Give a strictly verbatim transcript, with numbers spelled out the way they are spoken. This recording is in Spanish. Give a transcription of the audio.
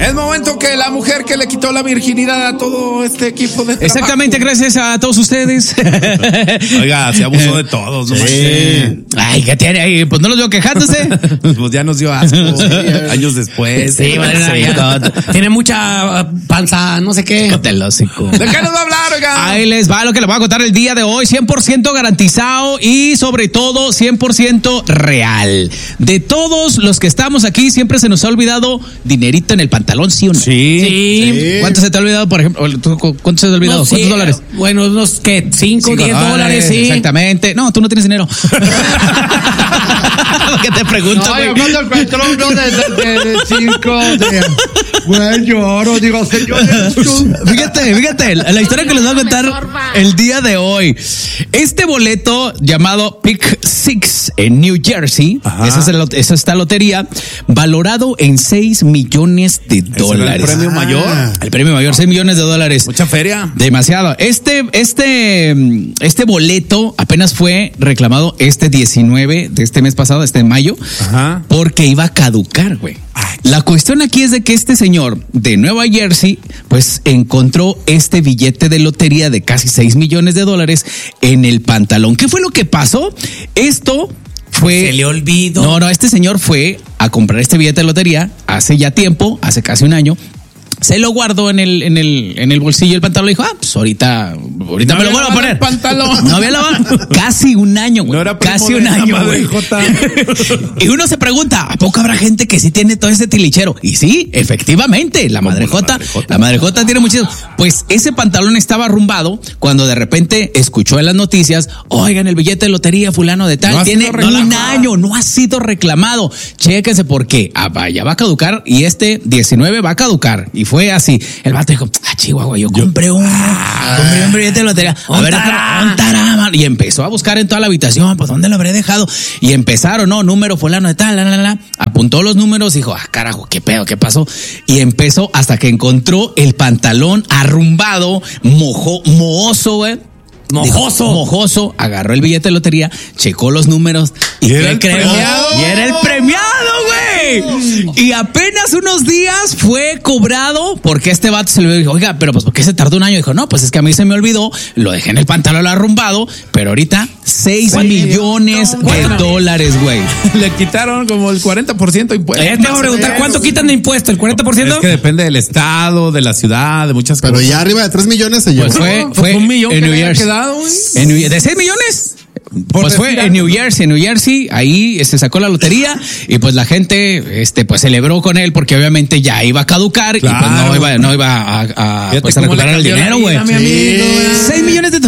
Es momento que la mujer que le quitó la virginidad a todo este equipo de trabajo. Exactamente, gracias a todos ustedes. Oiga, se abusó de todos, ¿no? Sí. Ay, ¿qué tiene ahí? Pues no los veo quejándose. Pues ya nos dio asco. Años después. Sí, madre mía. Tiene mucha panza, no sé qué. Cotelósico. ¿De qué nos va a hablar, oiga? Ahí les va lo que les voy a contar el día de hoy. cien por ciento garantizado y sobre todo cien por ciento real. De todos los que estamos aquí, siempre se nos ha olvidado dinerito en el pantalón, ¿sí o no? Sí. Sí. sí. ¿Cuánto se te ha olvidado, por ejemplo? ¿Cuánto se te ha olvidado? No, sí, ¿Cuántos dólares? Bueno, unos que cinco, diez dólares, sí. Exactamente. No, tú no tienes dinero. ¿Qué te pregunto? No, güey? yo cuando encuentro uno de, de, de, de cinco, de, güey, lloro, digo, señores. Fíjate, fíjate, la historia que les voy a contar el día de hoy. Este boleto llamado Pick Six en New Jersey, esa es, el, esa es esta lotería, valorado en seis millones de dólares. ¿Es el premio mayor? Ah, el premio mayor, seis millones de dólares. Mucha feria. Demasiado. Este, este, este boleto apenas fue reclamado este diecinueve de este mes pasado, este mayo, Ajá. porque iba a caducar, güey. La cuestión aquí es de que este señor de Nueva Jersey, pues encontró este billete de lotería de casi seis millones de dólares en el pantalón. ¿Qué fue lo que pasó? Esto fue... Se le olvidó. No, no, este señor fue a comprar este billete de lotería hace ya tiempo, hace casi un año. Se lo guardó en el, en el, en el bolsillo del pantalón y dijo, ah, pues ahorita, ahorita no me lo vuelvo a poner. Pantalón. No había lavado. Casi un año, güey. No era casi un año, güey. Y uno se pregunta, ¿a poco habrá gente que sí tiene todo ese tilichero? Y sí, efectivamente, la madrejota, la madrejota tiene muchísimo. Pues ese pantalón estaba arrumbado cuando de repente escuchó en las noticias, oigan, el billete de lotería fulano de tal, No tiene un año, no ha sido reclamado. Chéquense por qué. Ah, vaya, va a caducar y este diecinueve va a caducar. Y fue así. El vato dijo, ah, Chihuahua, yo compré un, ah, compré un billete de lotería. A ver, un tarama. Y empezó a buscar en toda la habitación, pues, ¿dónde lo habré dejado? Y empezaron, no, número fulano de tal, la, la, la. Apuntó los números y dijo, ah, carajo, qué pedo, qué pasó. Y empezó hasta que encontró el pantalón arrumbado, mojo, mohoso, güey. Mojoso. Dijo, mojoso, agarró el billete de lotería, checó los números y, ¿Y ¿qué era el creo? premiado? Y era el premiado, güey. Y apenas unos días fue cobrado porque este vato se le dijo, oiga, pero pues ¿por qué se tardó un año? Dijo, no, pues es que a mí se me olvidó, lo dejé en el pantalón arrumbado, pero ahorita seis millones no, de bueno. dólares, güey. Le quitaron como el cuarenta por ciento de impuestos. Eh, te voy a preguntar, ¿cuánto quitan de impuesto? ¿El cuarenta por ciento? Es que depende del estado, de la ciudad, de muchas Pero cosas. ya arriba de tres millones se llevó. Pues fue, Pues fue un millón en que New le había Jersey. quedado, güey. En New- ¿De seis millones? Por Pues fue decir en algo. New Jersey, en New Jersey, ahí se sacó la lotería y pues la gente, este, pues celebró con él porque obviamente ya iba a caducar Claro. y pues no iba, no iba a, a, Fíjate pues, a cómo le recuperar el cambió la dinero, vida, güey. mi amigo, güey. Seis millones de